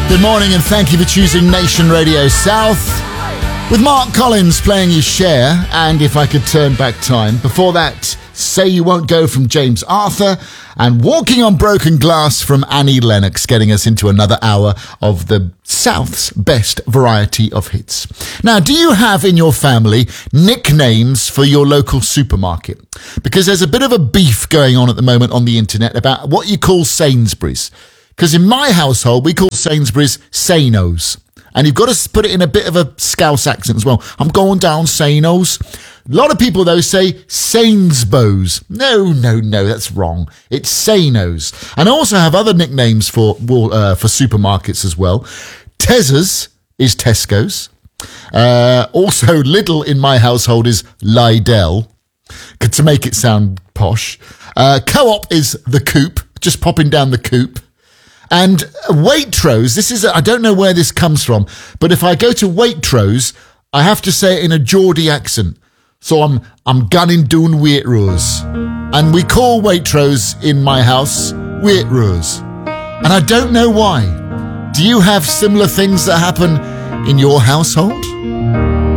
Good morning and thank you for choosing Nation Radio South. With Mark Collins playing his share, and If I Could Turn Back Time. Before that, Say You Won't Go from James Arthur, and Walking on Broken Glass from Annie Lennox, getting us into another hour of the South's best variety of hits. Now, do you have in your family nicknames for your local supermarket? Because there's a bit of a beef going on at the moment on the internet about what you call Sainsbury's. Because in my household, we call Sainsbury's Sainos. And you've got to put it in a bit of a Scouse accent as well. I'm going down Sainos. A lot of people, though, say Sainsbows. No, that's wrong. It's Sainos. And I also have other nicknames for supermarkets as well. Tezza's is Tesco's. Also, Lidl in my household is Lidl, to make it sound posh. Co-op is the Coop, just popping down the Coop. And Waitrose, I don't know where this comes from, but if I go to Waitrose, I have to say it in a Geordie accent. So I'm gunning down Waitrose. And we call Waitrose in my house Waitrose. And I don't know why. Do you have similar things that happen in your household?